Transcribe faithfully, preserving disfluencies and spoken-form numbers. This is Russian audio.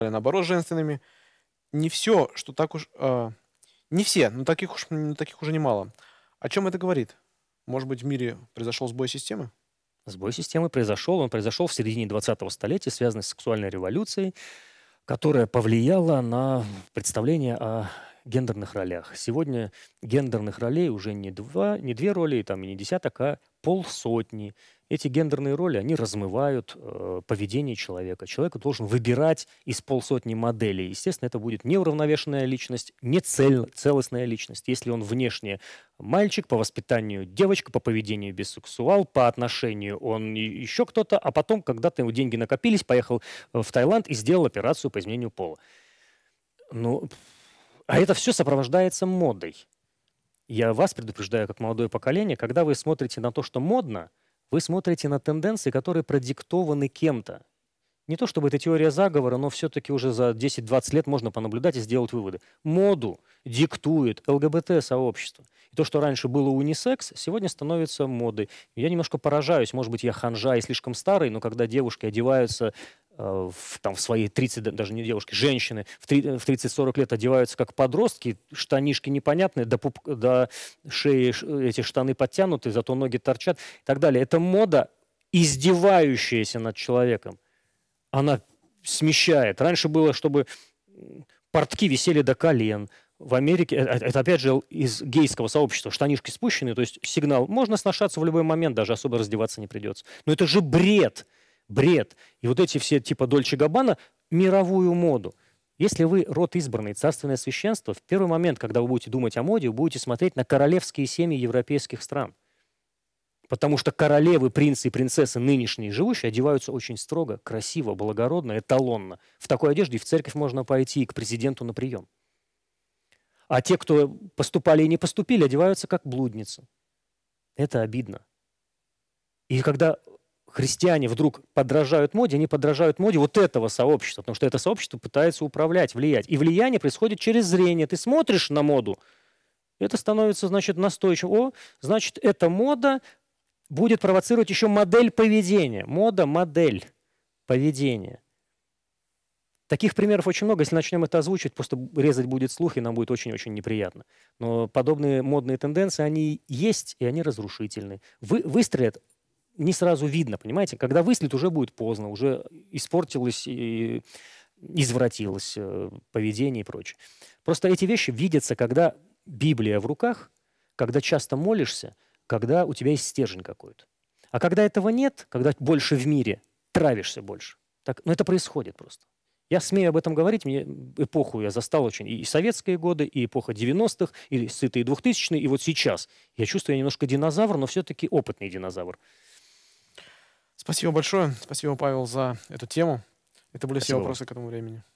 наоборот, женственными. Не все, что так уж... а, не все, но таких уж, м, таких уже немало. О чем это говорит? Может быть, в мире произошел сбой системы? Сбой системы произошел, он произошел в середине двадцатого столетия, связанный с сексуальной революцией, которая повлияла на представление о гендерных ролях. Сегодня гендерных ролей уже не, два, не две роли, там, и не десяток, а полсотни. Эти гендерные роли, они размывают э, поведение человека. Человек должен выбирать из полсотни моделей. Естественно, это будет неуравновешенная личность, не цель, целостная личность. Если он внешне мальчик, по воспитанию девочка, по поведению бисексуал, по отношению он и- еще кто-то, а потом, когда-то его деньги накопились, поехал э, в Таиланд и сделал операцию по изменению пола. Ну, а это все сопровождается модой. Я вас предупреждаю, как молодое поколение, когда вы смотрите на то, что модно, вы смотрите на тенденции, которые продиктованы кем-то. Не то чтобы это теория заговора, но все-таки уже за десять-двадцать лет можно понаблюдать и сделать выводы. Моду диктует ЛГБТ-сообщество. И то, что раньше было унисекс, сегодня становится модой. Я немножко поражаюсь, может быть, я ханжа и слишком старый, но когда девушки одеваются э, в, там, в свои тридцать, да- даже не девушки, женщины в три- в тридцать-сорок лет одеваются как подростки, штанишки непонятные, до, пуп- до шеи ш- эти штаны подтянуты, зато ноги торчат и так далее. Это мода, издевающаяся над человеком. Она смещает. Раньше было, чтобы м, портки висели до колен. В Америке, э, э, это опять же из гейского сообщества, штанишки спущены, то есть сигнал, можно сношаться в любой момент, даже особо раздеваться не придется. Но это же бред, бред. И вот эти все типа Дольче Габбана, мировую моду. Если вы род избранный, царственное священство, в первый момент, когда вы будете думать о моде, вы будете смотреть на королевские семьи европейских стран. Потому что королевы, принцы и принцессы нынешние живущие одеваются очень строго, красиво, благородно, эталонно. В такой одежде и в церковь можно пойти, и к президенту на прием. А те, кто поступали и не поступили, одеваются как блудницы. Это обидно. И когда христиане вдруг подражают моде, они подражают моде вот этого сообщества, потому что это сообщество пытается управлять, влиять. И влияние происходит через зрение. Ты смотришь на моду, это становится, значит, настойчиво. О, значит, эта мода будет провоцировать еще модель поведения. Мода – модель поведения. Таких примеров очень много. Если начнем это озвучивать, просто резать будет слух, и нам будет очень-очень неприятно. Но подобные модные тенденции, они есть, и они разрушительны. Вы, выстрелят, не сразу видно, понимаете? Когда выстрелит, уже будет поздно, уже испортилось и извратилось э, поведение и прочее. Просто эти вещи видятся, когда Библия в руках, когда часто молишься, когда у тебя есть стержень какой-то. А когда этого нет, когда больше в мире, травишься больше. Так, ну это происходит просто. Я смею об этом говорить, мне эпоху я застал очень, и советские годы, и эпоха девяностых, и сытые двухтысячные, и вот сейчас. Я чувствую, я немножко динозавр, но все-таки опытный динозавр. Спасибо большое. Спасибо, Павел, за эту тему. Это были все Спасибо вам. вопросы к этому времени.